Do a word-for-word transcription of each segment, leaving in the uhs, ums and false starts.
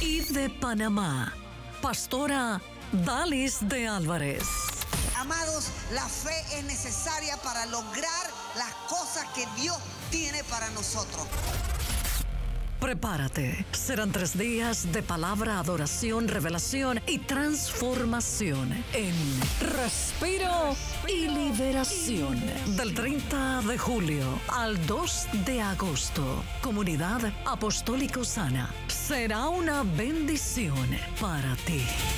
y de Panamá, Pastora Dalis de Álvarez. Amados, la fe es necesaria para lograr las cosas que Dios tiene para nosotros. Prepárate, serán tres días de palabra, adoración, revelación y transformación en Respiro y Liberación. Del treinta de julio al dos de agosto, Comunidad Apostólico Sana. Será una bendición para ti.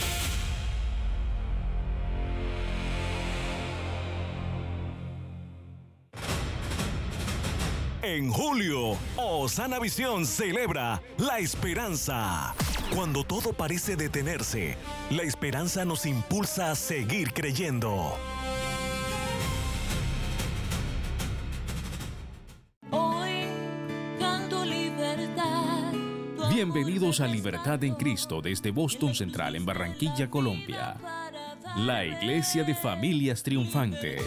En julio, Osana Visión celebra la esperanza. Cuando todo parece detenerse, la esperanza nos impulsa a seguir creyendo. Hoy canto libertad. Bienvenidos a Libertad en Cristo desde Boston Central en Barranquilla, Colombia. La Iglesia de Familias Triunfantes.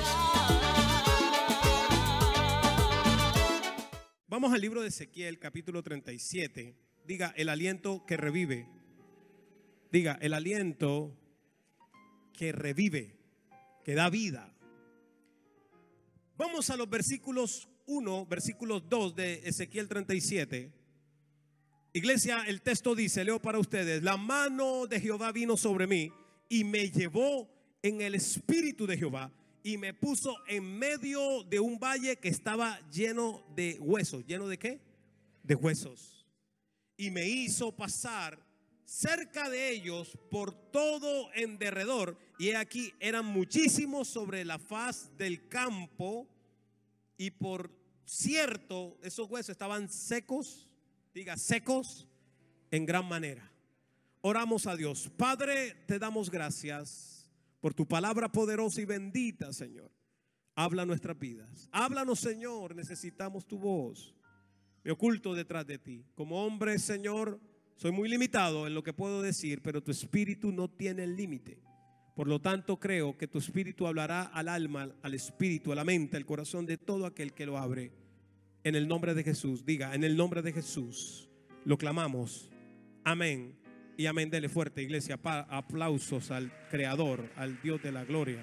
Vamos al libro de Ezequiel, capítulo treinta y siete. Diga, el aliento que revive. Diga, el aliento que revive, que da vida. Vamos a los versículos uno, versículos dos de Ezequiel treinta y siete. Iglesia, el texto dice, leo para ustedes: la mano de Jehová vino sobre mí y me llevó en el espíritu de Jehová y me puso en medio de un valle que estaba lleno de huesos. ¿Lleno de qué? De huesos. Y me hizo pasar cerca de ellos por todo en derredor. Y he aquí, eran muchísimos sobre la faz del campo. Y por cierto, esos huesos estaban secos. Diga, secos en gran manera. Oramos a Dios. Padre, te damos gracias por tu palabra poderosa y bendita, Señor. Habla nuestras vidas. Háblanos, Señor, necesitamos tu voz. Me oculto detrás de ti. Como hombre, Señor, soy muy limitado en lo que puedo decir, pero tu espíritu no tiene límite. Por lo tanto, creo que tu espíritu hablará al alma, al espíritu, a la mente, al corazón de todo aquel que lo abre. En el nombre de Jesús, diga, en el nombre de Jesús, lo clamamos. Amén. Y amén, dele fuerte, iglesia, aplausos al Creador, al Dios de la gloria.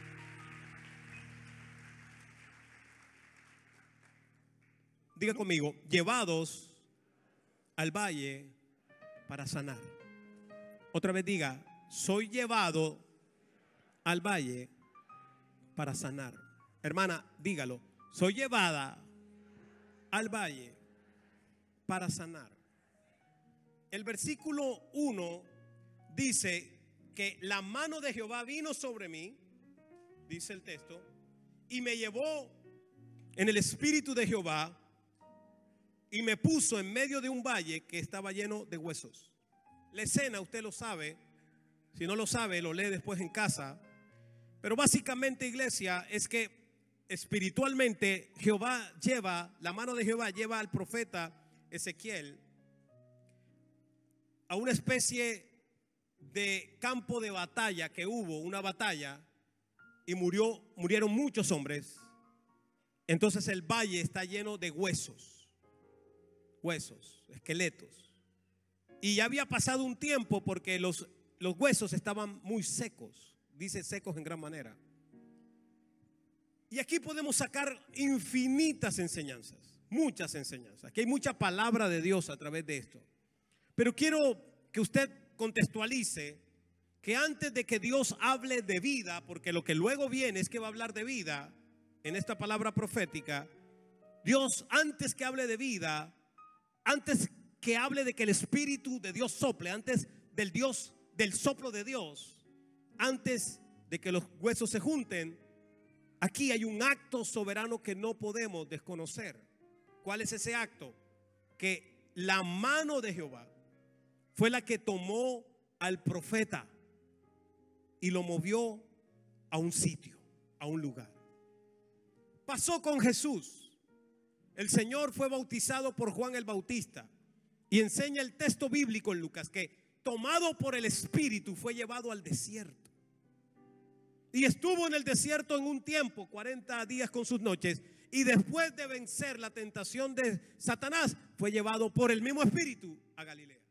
Diga conmigo, llevados al valle para sanar. Otra vez diga, soy llevado al valle para sanar. Hermana, dígalo, soy llevada al valle para sanar. El versículo uno dice que la mano de Jehová vino sobre mí, dice el texto, y me llevó en el espíritu de Jehová y me puso en medio de un valle que estaba lleno de huesos. La escena usted lo sabe, si no lo sabe lo lee después en casa, pero básicamente, iglesia, es que espiritualmente Jehová lleva, la mano de Jehová lleva al profeta Ezequiel a una especie de campo de batalla que hubo, una batalla, y murió, murieron muchos hombres. Entonces el valle está lleno de huesos, huesos, esqueletos. Y ya había pasado un tiempo porque los, los huesos estaban muy secos, dice secos en gran manera. Y aquí podemos sacar infinitas enseñanzas, muchas enseñanzas. Aquí hay mucha palabra de Dios a través de esto. Pero quiero que usted contextualice que antes de que Dios hable de vida, porque lo que luego viene es que va a hablar de vida en esta palabra profética, Dios antes que hable de vida, antes que hable de que el Espíritu de Dios sople, antes del Dios, del soplo de Dios, antes de que los huesos se junten, aquí hay un acto soberano que no podemos desconocer. ¿Cuál es ese acto? Que la mano de Jehová fue la que tomó al profeta y lo movió a un sitio, a un lugar. Pasó con Jesús. El Señor fue bautizado por Juan el Bautista y enseña el texto bíblico en Lucas que tomado por el Espíritu fue llevado al desierto. Y estuvo en el desierto en un tiempo, cuarenta días con sus noches. Y después de vencer la tentación de Satanás, fue llevado por el mismo Espíritu a Galilea.